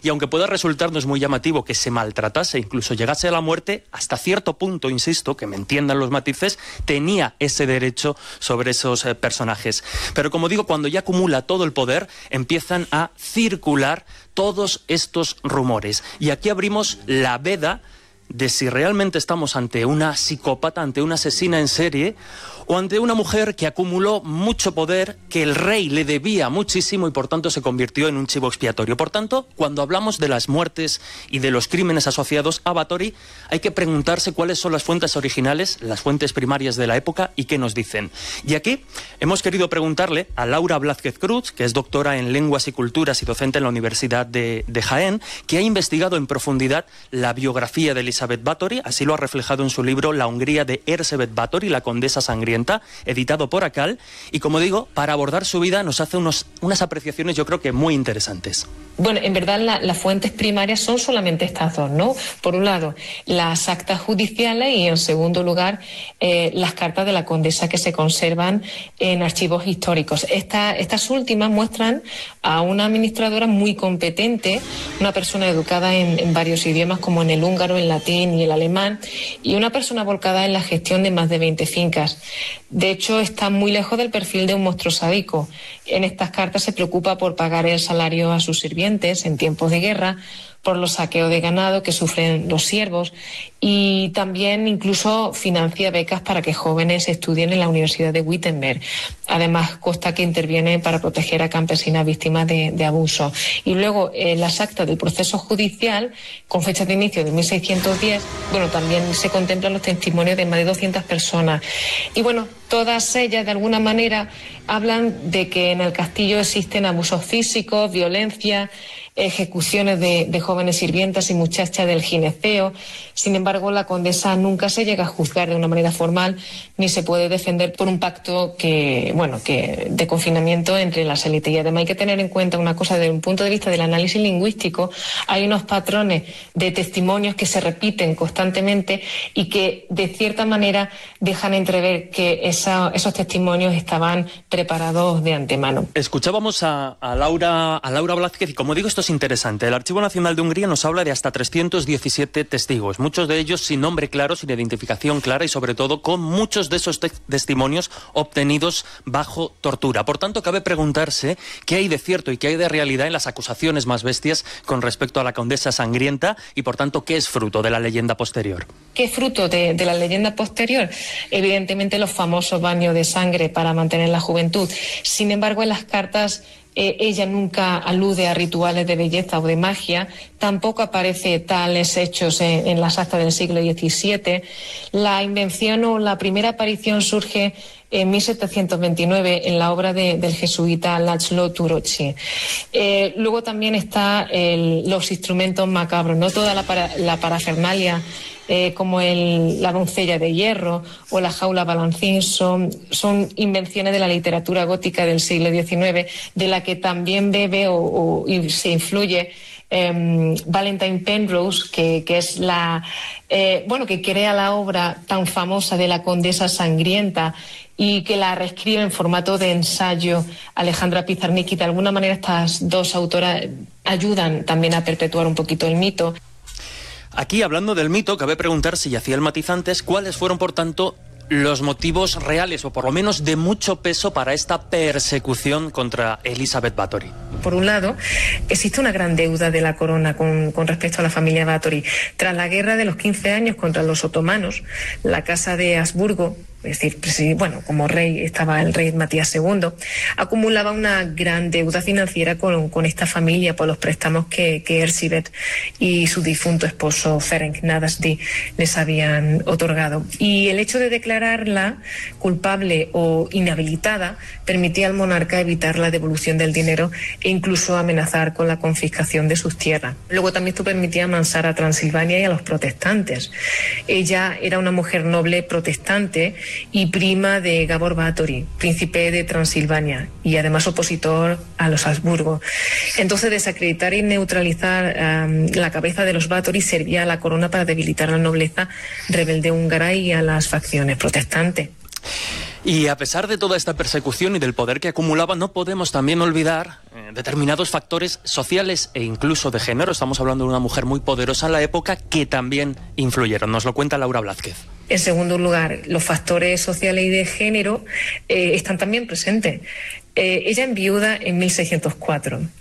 y aunque pueda resultarnos muy llamativo que se maltratase, incluso llegase a la muerte, hasta cierto punto, insisto, que me entiendan los matices, tenía ese derecho sobre esos personajes. Pero como digo, cuando ya acumula todo el poder, empiezan a circular todos estos rumores. Y aquí abrimos la veda de si realmente estamos ante una psicópata, ante una asesina en serie, o ante una mujer que acumuló mucho poder, que el rey le debía muchísimo y por tanto se convirtió en un chivo expiatorio. Por tanto, cuando hablamos de las muertes y de los crímenes asociados a Báthory, hay que preguntarse cuáles son las fuentes originales, las fuentes primarias de la época y qué nos dicen. Y aquí hemos querido preguntarle a Laura Blázquez Cruz, que es doctora en Lenguas y Culturas y docente en la Universidad de Jaén, que ha investigado en profundidad la biografía de Elisabeth Báthory, así lo ha reflejado en su libro La Hungría de Erzsébet Báthory, la condesa sangrienta, editado por Akal, y como digo, para abordar su vida nos hace unas apreciaciones yo creo que muy interesantes. Bueno, en verdad las fuentes primarias son solamente estas dos, ¿no? Por un lado, las actas judiciales y en segundo lugar, las cartas de la condesa que se conservan en archivos históricos. Estas últimas muestran a una administradora muy competente, una persona educada en varios idiomas como en el húngaro, el latín y el alemán, y una persona volcada en la gestión de más de 20 fincas. De hecho, está muy lejos del perfil de un monstruo sádico. En estas cartas se preocupa por pagar el salario a sus sirvientes en tiempos de guerra, por los saqueos de ganado que sufren los siervos y también incluso financia becas para que jóvenes estudien en la Universidad de Wittenberg. Además, consta que interviene para proteger a campesinas víctimas de abuso. Y luego, las actas del proceso judicial, con fecha de inicio de 1610, bueno, también se contemplan los testimonios de más de 200 personas. Y bueno, todas ellas, de alguna manera, hablan de que en el castillo existen abusos físicos, violencia, ejecuciones de jóvenes sirvientas y muchachas del gineceo. Sin embargo, la condesa nunca se llega a juzgar de una manera formal ni se puede defender por un pacto que de confinamiento entre las élites. Y además hay que tener en cuenta una cosa desde un punto de vista del análisis lingüístico. Hay unos patrones de testimonios que se repiten constantemente y que de cierta manera dejan entrever que esos testimonios estaban preparados de antemano. Escuchábamos a Laura Blázquez y como digo, esto es interesante. El Archivo Nacional de Hungría nos habla de hasta 317 testigos, muchos de ellos sin nombre claro, sin identificación clara y sobre todo con muchos de esos testimonios obtenidos bajo tortura. Por tanto, cabe preguntarse qué hay de cierto y qué hay de realidad en las acusaciones más bestias con respecto a la condesa sangrienta y por tanto, ¿qué es fruto de la leyenda posterior? ¿Qué es fruto de la leyenda posterior? Evidentemente los famosos baños de sangre para mantener la juventud. Sin embargo, en las cartas ella nunca alude a rituales de belleza o de magia, tampoco aparece tales hechos en las actas del siglo XVII. La invención o la primera aparición surge en 1729 en la obra del jesuita László Turoczi. Luego también está los instrumentos macabros, no toda la parafernalia como la doncella de hierro o la jaula balancín son invenciones de la literatura gótica del siglo XIX, de la que también bebe y se influye Valentine Penrose, que es que crea la obra tan famosa de la condesa sangrienta y que la reescribe en formato de ensayo Alejandra Pizarnik, y de alguna manera estas dos autoras ayudan también a perpetuar un poquito el mito. Aquí, hablando del mito, cabe preguntarse, y hacía el matiz antes, cuáles fueron, por tanto, los motivos reales, o por lo menos de mucho peso, para esta persecución contra Elisabeth Báthory. Por un lado, existe una gran deuda de la corona con respecto a la familia Báthory. Tras la guerra de los 15 años contra los otomanos, la casa de Habsburgo, es decir, como rey estaba el rey Matías II, acumulaba una gran deuda financiera con esta familia por los préstamos que Erzsébet y su difunto esposo Ferenc Nadasdy les habían otorgado. Y el hecho de declararla culpable o inhabilitada permitía al monarca evitar la devolución del dinero e incluso amenazar con la confiscación de sus tierras. Luego también esto permitía amansar a Transilvania y a los protestantes. Ella era una mujer noble protestante y prima de Gábor Báthory, príncipe de Transilvania y además opositor a los Habsburgo. Entonces, desacreditar y neutralizar la cabeza de los Báthory servía a la corona para debilitar a la nobleza rebelde húngara y a las facciones protestantes. Y a pesar de toda esta persecución y del poder que acumulaba, no podemos también olvidar determinados factores sociales e incluso de género. Estamos hablando de una mujer muy poderosa en la época que también influyeron. Nos lo cuenta Laura Blázquez. En segundo lugar, los factores sociales y de género están también presentes. Ella enviuda en 1604.